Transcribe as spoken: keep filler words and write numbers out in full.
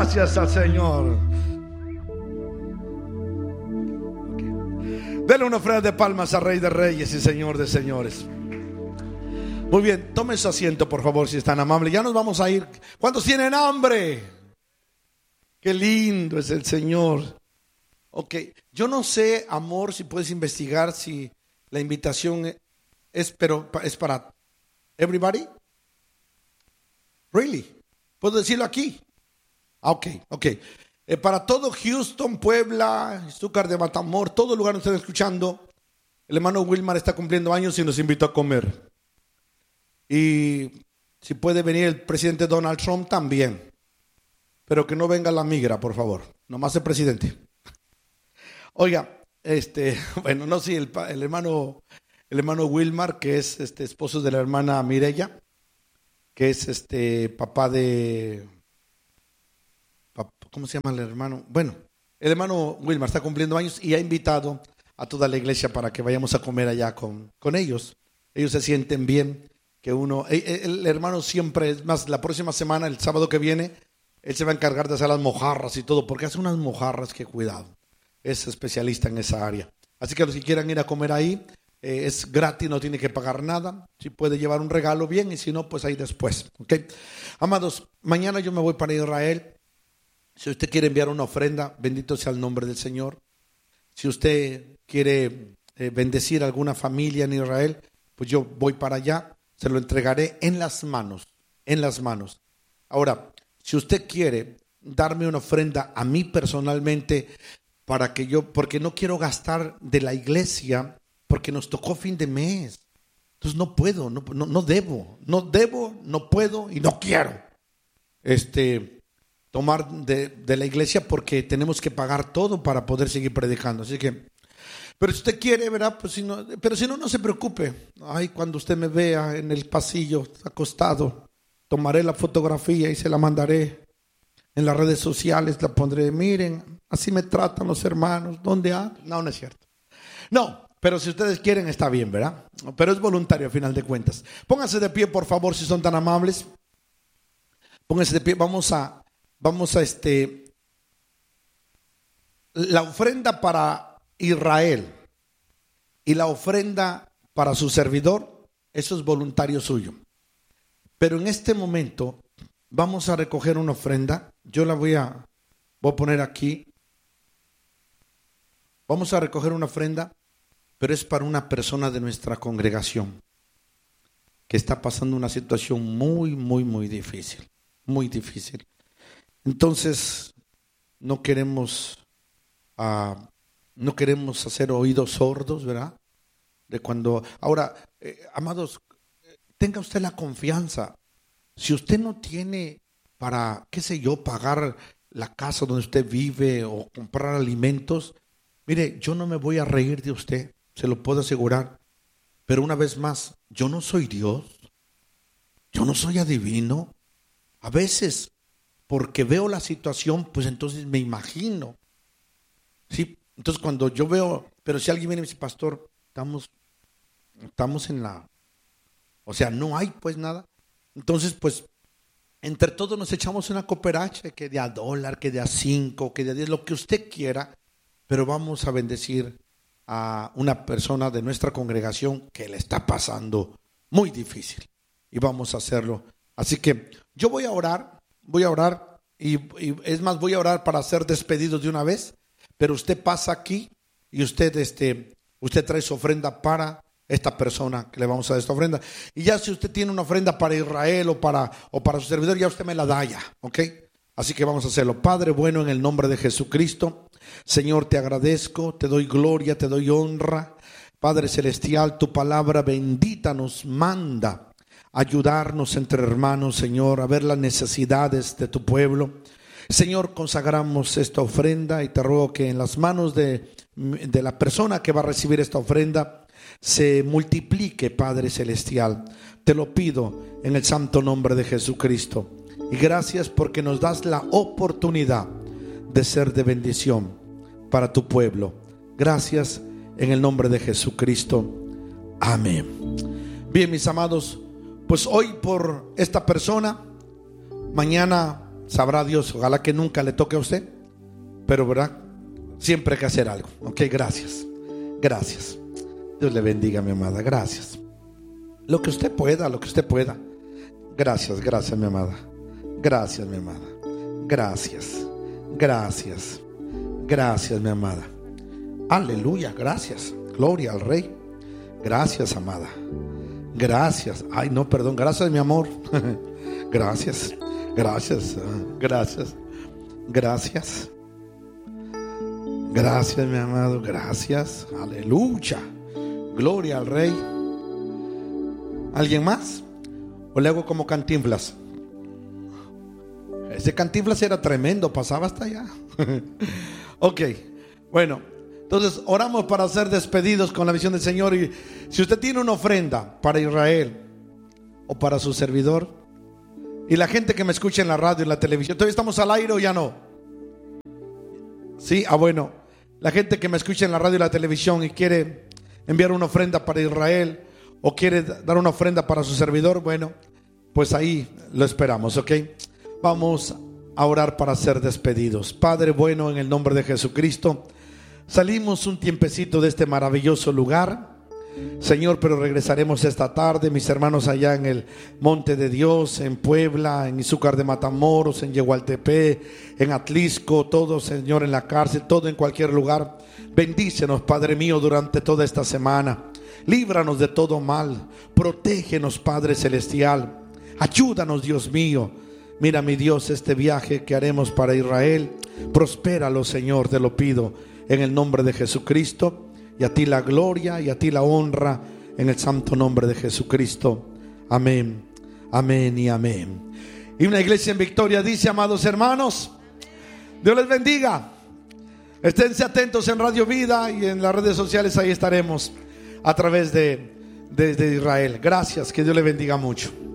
gracias al Señor. Okay. Denle una ofrenda de palmas al Rey de Reyes y Señor de Señores. Muy bien, tome su asiento por favor, si es tan amable. Ya nos vamos a ir. ¿Cuántos tienen hambre? Qué lindo es el Señor. Ok, yo no sé, amor, si puedes investigar si la invitación es, pero es para everybody. Really? ¿Puedo decirlo aquí? Ok, ok. Eh, para todo Houston, Puebla, Stuttgart de Matamoros, todo lugar donde estén escuchando, el hermano Wilmar está cumpliendo años y nos invitó a comer. Y si puede venir el presidente Donald Trump también. Pero que no venga la migra, por favor. Nomás el presidente. Oiga, este, bueno, no, sí, el, el hermano, el hermano Wilmar, que es este esposo de la hermana Mireya, que es este papá de, ¿cómo se llama el hermano? Bueno, el hermano Wilmar está cumpliendo años y ha invitado a toda la iglesia para que vayamos a comer allá con, con ellos. Ellos se sienten bien. Que uno, el, el hermano siempre, es más, la próxima semana, el sábado que viene, él se va a encargar de hacer las mojarras y todo, porque hace unas mojarras que cuidado, es especialista en esa área. Así que los que quieran ir a comer ahí, eh, es gratis, no tiene que pagar nada. Si puede llevar un regalo, bien, y si no, pues ahí después. ¿Okay? Amados, mañana yo me voy para Israel. Si usted quiere enviar una ofrenda, bendito sea el nombre del Señor. Si usted quiere eh, bendecir a alguna familia en Israel, pues yo voy para allá. Se lo entregaré en las manos, en las manos. Ahora, si usted quiere darme una ofrenda a mí personalmente, para que yo, porque no quiero gastar de la iglesia, porque nos tocó fin de mes. Entonces no puedo, no, no, no debo, no debo, no puedo y no quiero este, tomar de, de la iglesia, porque tenemos que pagar todo para poder seguir predicando. Así que, pero si usted quiere, ¿verdad? Pues si no, pero si no, no se preocupe. Ay, cuando usted me vea en el pasillo acostado, tomaré la fotografía y se la mandaré en las redes sociales, la pondré. Miren, así me tratan los hermanos. ¿Dónde hay? No, no es cierto. No, pero si ustedes quieren está bien, ¿verdad? Pero es voluntario a final de cuentas. Pónganse de pie, por favor, si son tan amables. Pónganse de pie. Vamos a, vamos a este, la ofrenda para Israel y la ofrenda para su servidor, eso es voluntario suyo. Pero en este momento vamos a recoger una ofrenda. Yo la voy a, voy a poner aquí. Vamos a recoger una ofrenda, pero es para una persona de nuestra congregación que está pasando una situación muy, muy, muy difícil. Muy difícil. Entonces, no queremos... Uh, No queremos hacer oídos sordos, ¿verdad? De cuando, ahora, eh, amados, tenga usted la confianza. Si usted no tiene para, qué sé yo, pagar la casa donde usted vive o comprar alimentos, mire, yo no me voy a reír de usted, se lo puedo asegurar. Pero una vez más, yo no soy Dios, yo no soy adivino. A veces, porque veo la situación, pues entonces me imagino. Sí. Entonces cuando yo veo, pero si alguien viene y me dice, pastor, estamos, estamos en la, o sea, no hay pues nada. Entonces pues, entre todos nos echamos una cooperacha, que de a dólar, que de a cinco, que de a diez, lo que usted quiera, pero vamos a bendecir a una persona de nuestra congregación que le está pasando muy difícil. Y vamos a hacerlo. Así que yo voy a orar, voy a orar, y, y es más, voy a orar para ser despedidos de una vez. Pero usted pasa aquí y usted, este, usted trae su ofrenda para esta persona que le vamos a dar esta ofrenda. Y ya si usted tiene una ofrenda para Israel o para, o para su servidor, ya usted me la da ya, ¿ok? Así que vamos a hacerlo. Padre bueno, en el nombre de Jesucristo, Señor, te agradezco, te doy gloria, te doy honra. Padre celestial, tu palabra bendita nos manda a ayudarnos entre hermanos, Señor, a ver las necesidades de tu pueblo. Señor, consagramos esta ofrenda y te ruego que en las manos de, de la persona que va a recibir esta ofrenda se multiplique, Padre celestial. Te lo pido en el santo nombre de Jesucristo. Y gracias porque nos das la oportunidad de ser de bendición para tu pueblo. Gracias en el nombre de Jesucristo. Amén. Bien, mis amados, pues hoy por esta persona, mañana Sabrá Dios, ojalá que nunca le toque a usted, pero verdad, siempre hay que hacer algo. Ok, gracias. Gracias. Dios le bendiga, mi amada. Gracias. Lo que usted pueda, lo que usted pueda. Gracias, gracias, mi amada. Gracias, mi amada. Gracias. Gracias. Gracias, mi amada. Aleluya, gracias. Gloria al Rey. Gracias, amada. Gracias. Ay, no, perdón. Gracias, mi amor. Gracias. Gracias. Gracias. Gracias. Gracias, mi amado. Gracias. Aleluya. Gloria al Rey. ¿Alguien más? ¿O le hago como Cantinflas? Ese Cantinflas era tremendo, pasaba hasta allá. Ok, bueno, entonces oramos para ser despedidos con la visión del Señor. Y si usted tiene una ofrenda para Israel o para su servidor, y la gente que me escucha en la radio, en la televisión, ¿todavía estamos al aire o ya no? Sí, ah bueno, la gente que me escucha en la radio y la televisión y quiere enviar una ofrenda para Israel o quiere dar una ofrenda para su servidor, bueno, pues ahí lo esperamos, ¿ok? Vamos a orar para ser despedidos. Padre bueno, en el nombre de Jesucristo, salimos un tiempecito de este maravilloso lugar, Señor, pero regresaremos esta tarde. Mis hermanos allá en el Monte de Dios, en Puebla, en Izúcar de Matamoros, en Yehualtepec, en Atlisco, todo, Señor, en la cárcel, todo en cualquier lugar. Bendícenos, Padre mío, durante toda esta semana. Líbranos de todo mal. Protégenos, Padre celestial. Ayúdanos, Dios mío. Mira, mi Dios, este viaje que haremos para Israel, prospéralo, Señor, te lo pido en el nombre de Jesucristo. Y a ti la gloria y a ti la honra en el santo nombre de Jesucristo. Amén, amén y amén. Y una iglesia en victoria dice, amados hermanos, Dios les bendiga. Esténse atentos en Radio Vida y en las redes sociales, ahí estaremos a través de, de, de Israel. Gracias, que Dios les bendiga mucho.